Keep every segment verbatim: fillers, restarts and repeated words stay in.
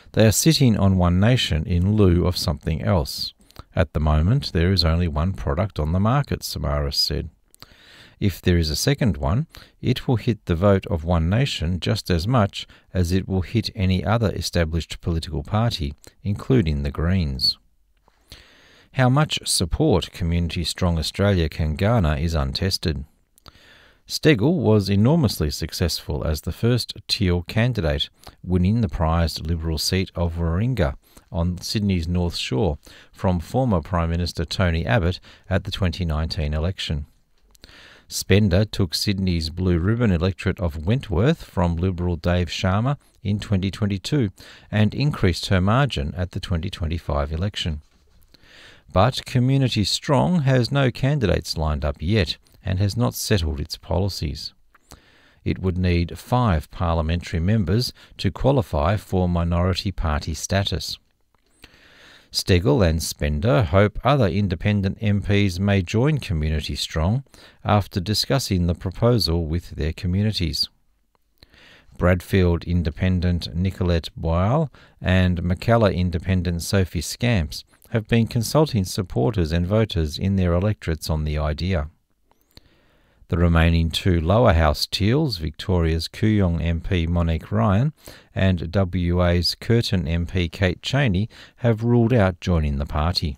They are sitting on One Nation in lieu of something else. At the moment, there is only one product on the market, Samaras said. If there is a second one, it will hit the vote of One Nation just as much as it will hit any other established political party, including the Greens. How much support Community Strong Australia can garner is untested. Steggall was enormously successful as the first Teal candidate, winning the prized Liberal seat of Warringah on Sydney's North Shore from former Prime Minister Tony Abbott at the twenty nineteen election. Spender took Sydney's blue ribbon electorate of Wentworth from Liberal Dave Sharma in twenty twenty-two and increased her margin at the twenty twenty-five election. But Community Strong has no candidates lined up yet and has not settled its policies. It would need five parliamentary members to qualify for minority party status. Steggall and Spender hope other independent M Ps may join Community Strong after discussing the proposal with their communities. Bradfield Independent Nicolette Boyle and Mackellar Independent Sophie Scamps have been consulting supporters and voters in their electorates on the idea. The remaining two lower house Teals, Victoria's Kooyong M P Monique Ryan and W A's Curtin M P Kate Cheney, have ruled out joining the party.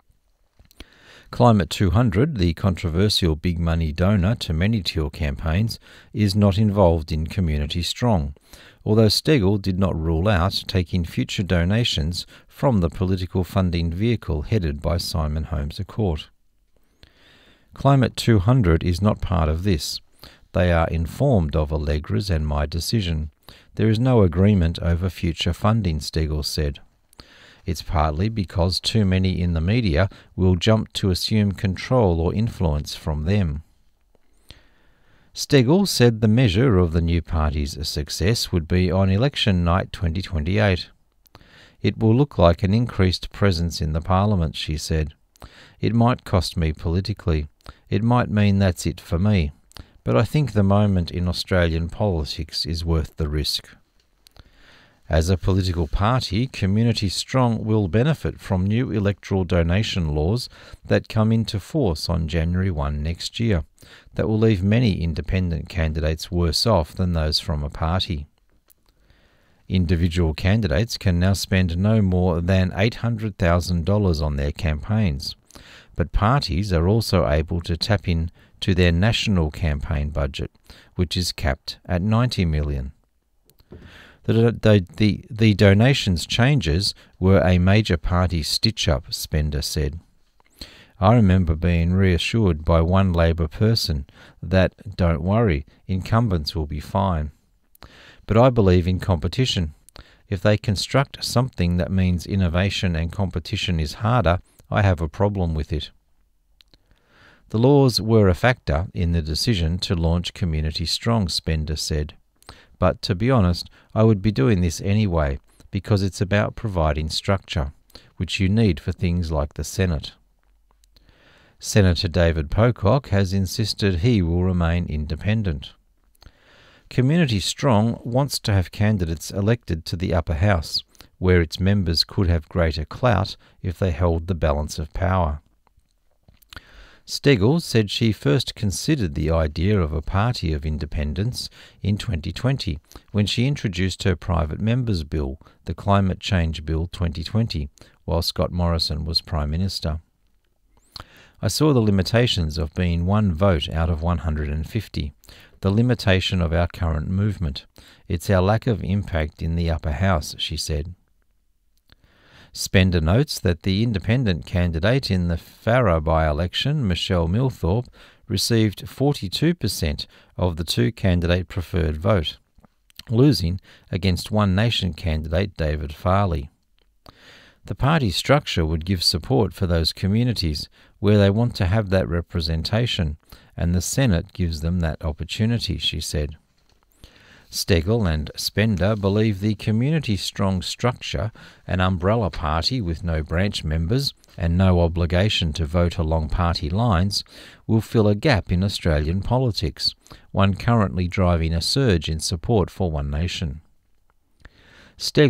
Climate two hundred, the controversial big money donor to many Teal campaigns, is not involved in Community Strong, although Steggall did not rule out taking future donations from the political funding vehicle headed by Simon Holmes à Court. Climate two hundred is not part of this. They are informed of Allegra's and my decision. There is no agreement over future funding, Steggall said. It's partly because too many in the media will jump to assume control or influence from them. Steggall said the measure of the new party's success would be on election night twenty twenty-eight. It will look like an increased presence in the parliament, she said. It might cost me politically. It might mean that's it for me. But I think the moment in Australian politics is worth the risk. As a political party, Community Strong will benefit from new electoral donation laws that come into force on January first next year, that will leave many independent candidates worse off than those from a party. Individual candidates can now spend no more than eight hundred thousand dollars on their campaigns, but parties are also able to tap in to their national campaign budget, which is capped at ninety million dollars. The, the, the, the donations changes were a major party stitch-up, Spender said. I remember being reassured by one Labor person that, don't worry, incumbents will be fine. But I believe in competition. If they construct something that means innovation and competition is harder, I have a problem with it. The laws were a factor in the decision to launch Community Strong, Spender said. But to be honest, I would be doing this anyway, because it's about providing structure, which you need for things like the Senate. Senator David Pocock has insisted he will remain independent. Community Strong wants to have candidates elected to the upper house, where its members could have greater clout if they held the balance of power. Steggall said she first considered the idea of a party of independents in twenty twenty, when she introduced her private members' bill, the Climate Change Bill twenty twenty, while Scott Morrison was Prime Minister. I saw the limitations of being one vote out of one hundred fifty, the limitation of our current movement. It's our lack of impact in the upper house, she said. Spender notes that the independent candidate in the Farrer by-election, Michelle Milthorpe, received forty-two percent of the two-candidate preferred vote, losing against One Nation candidate David Farley. The party structure would give support for those communities where they want to have that representation, and the Senate gives them that opportunity, she said. Steggall and Spender believe the Community Strong structure, an umbrella party with no branch members and no obligation to vote along party lines, will fill a gap in Australian politics, one currently driving a surge in support for One Nation. Steggall